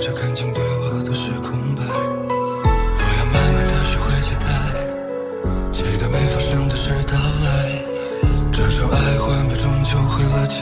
着看清对我的时空。